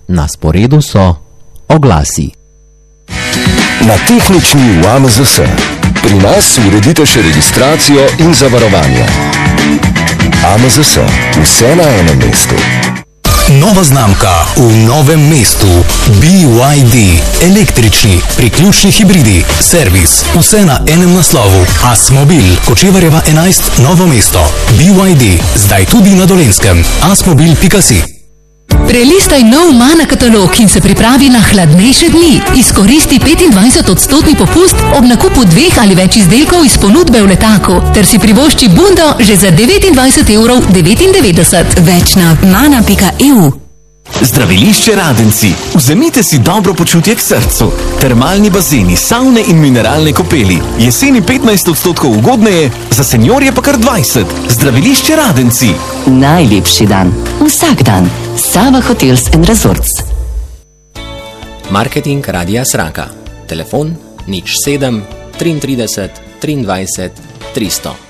Na sporedu so oglasi. Na tehnični v AMZS. Pri nas uredite še registracijo in zavarovanje. AMZS. Vse na enem mestu. Nova znamka v novem mestu. BYD. Električni, priključni hibridi. Servis. Vse na enem naslovu. Asmobil. Kočevarjeva 11. Novo mesto. BYD. Zdaj tudi na Dolenjskem. Asmobil.si. Prelistaj nov Mana katalog in se pripravi na hladnejše dni. Izkoristi 25% popust ob nakupu 2 ali več izdelkov iz ponudbe v letaku, ter si privošči bundo že za 29,99 €. Več na mana.eu. Zdravilišče Radenci. Vzemite si dobro počutje k srcu. Termalni bazeni, savne in mineralne kopeli. Jeseni 15% ugodneje, za seniorje pa kar 20%. Zdravilišče Radenci. Najlepši dan. Vsak dan. Sava Hotels & Resorts. Marketing Radia Sraka. Telefon 07 33 23 300.